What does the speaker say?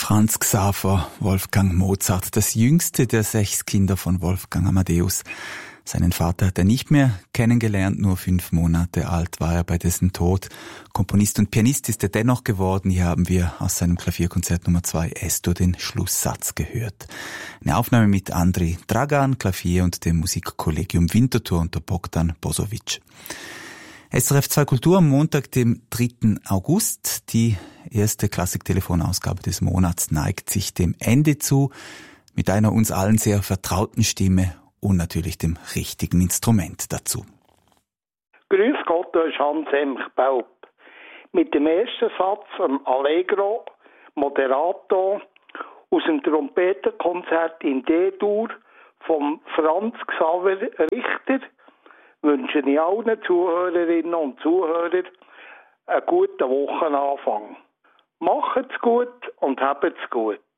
Franz Xaver, Wolfgang Mozart, das jüngste der 6 Kinder von Wolfgang Amadeus. Seinen Vater hat er nicht mehr kennengelernt, nur 5 Monate alt war er bei dessen Tod. Komponist und Pianist ist er dennoch geworden. Hier haben wir aus seinem Klavierkonzert Nummer 2 Es-Dur den Schlusssatz gehört. Eine Aufnahme mit Andrei Dragan, Klavier und dem Musikkollegium Winterthur unter Bogdan Bosovic. SRF 2 Kultur am Montag, dem 3. August. Die erste Klassik-Telefonausgabe des Monats neigt sich dem Ende zu, mit einer uns allen sehr vertrauten Stimme und natürlich dem richtigen Instrument dazu. Grüß Gott, da ist Hans-Emch Baub. Mit dem ersten Satz am Allegro Moderato aus dem Trompetenkonzert in D-Dur vom Franz Xaver Richter wünsche ich allen Zuhörerinnen und Zuhörern einen guten Wochenanfang. Macht's gut und habt's gut.